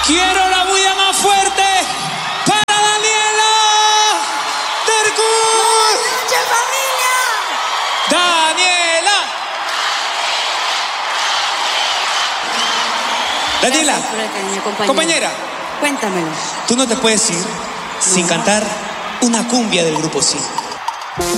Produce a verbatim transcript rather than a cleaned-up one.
Quiero la bulla más fuerte para Daniela Tercus. ¡Noche, familia! Daniela. Daniela, Gracias por el cariño, compañera. compañera, Cuéntamelo. tú no te puedes ir sin cantar una cumbia del grupo Sí.